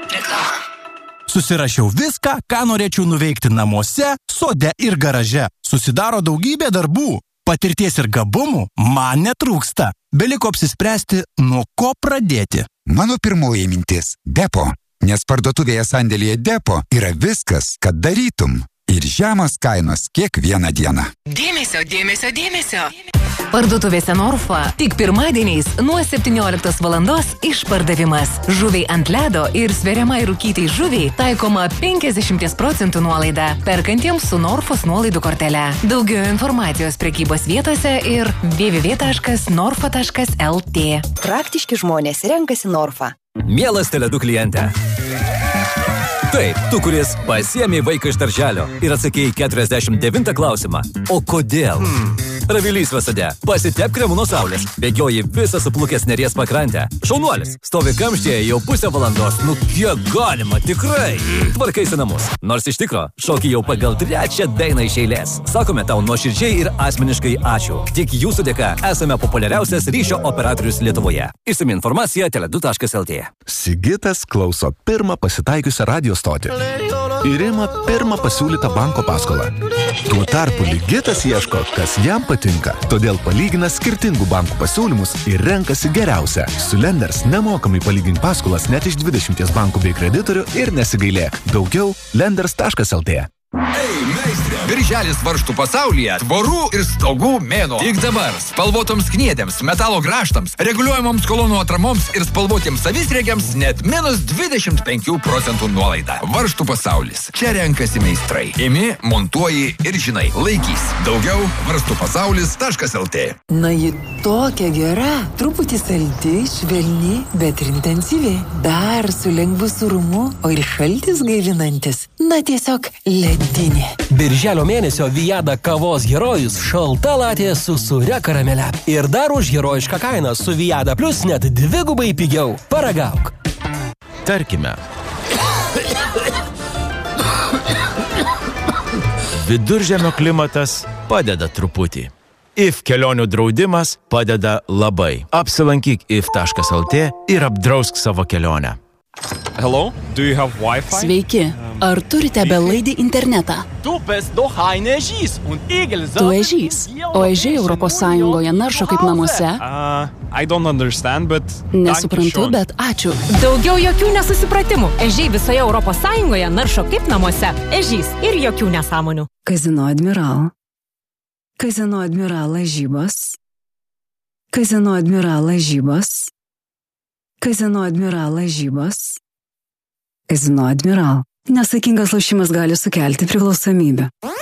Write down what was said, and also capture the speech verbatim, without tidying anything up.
Reklama. Susirašiau viską, ką norėčiau nuveikti namuose, sode ir garaže. Susidaro daugybė darbų. Patirties ir gabumų man netrūksta. Beliko apsispręsti, nuo ko pradėti. Mano pirmoji mintis – Depo. Nes parduotuvėje sandėlyje Depo yra viskas, kad darytum. Ir žemos kainos kiekvieną dieną. Dėmesio, dėmesio, dėmesio. Parduotuvėse Norfa tik pirmadieniais nuo septynioliktos valandos išpardavimas. Žuviai ant ledo ir sveriamai rūkytai žuviai taikoma penkiasdešimt procentų nuolaida perkantiems su Norfos nuolaidų kortele. Daugiau informacijos prekybos vietose ir w w w taškas norfa taškas l t. Praktiški žmonės renkasi Norfa. Mielas Tele du kliente. Taip, tu, kuris pasiėmė vaiką iš darželio ir atsakėjai keturiasdešimt devintą klausimą. O kodėl? Hmm. Ravilys Vasade. Pasitep kremu nuo saulės. Bėgioji visą suplukęs Neries pakrantę. Šaunuolis. Stovi kamštyje jau pusę valandos. Nu kiek galima, tikrai. Tvarkaisi namus. Nors iš tikro, šoki jau pagal trečią dainą iš eilės. Sakome tau nuoširdžiai ir asmeniškai ačiū. Tik jūsų dėka esame populiariausias ryšio operatorius Lietuvoje. Išsami informacija tele du taškas l t. Sigitas klauso pirmą pasitaikiusią radio stotį. Ir ima pirmą pasiūlytą banko paskolą. Tuo tarpu Ligitas ieško, kas jam patinka. Todėl palygina skirtingų bankų pasiūlymus ir renkasi geriausią. Su Lenders nemokamai palygink paskolas net iš dvidešimties bankų bei kreditorių ir nesigailėk. Daugiau lenders taškas l t. Ei, meistrė! Birželis varžtų pasaulyje tvorų ir stogų mėnuo. Tik dabar spalvotoms kniedėms, metalo grąžtams, reguliuojamoms kolonų atramoms ir spalvotiems savisriegiams net minus dvidešimt penkių procentų nuolaida. Varžtų pasaulis. Čia renkasi meistrai. Imi, montuoji ir žinai, laikys. Daugiau varžtų pasaulis taškas l t. Na, ji tokia gera. Truputį saldi, švelni, bet ir intensyvi. Dar su lengvu surumu, o ir šaltis gaivinantis. Na, tiesiog ledinė. Birželio mėnesio Viada kavos herojus šalta latė su sūria karamele. Ir dar už herojišką kainą su Viada Plus net dvigubai pigiau. Paragauk. Tarkime. Viduržemio klimatas padeda truputį. If kelionių draudimas padeda labai. Apsilankyk if taškas l t ir apdrausk savo kelionę. Hello, do you have Wi-Fi? Sveiki, ar turite belaidį internetą? Tu ežys, o ežiai Europos Sąjungoje naršo kaip namuose? Uh, I don't understand, but... Nesuprantu, bet ačiū. Daugiau jokių nesusipratimų. Ežiai visoje Europos Sąjungoje naršo kaip namuose. Ežys ir jokių nesąmonių. Kazino Admiral. Kazino Admiral lažybos. Kazino Admiral lažybos. Kazino Admiral lažybos. Kazino Admiral. Nesaikingas lošimas gali sukelti priklausomybę.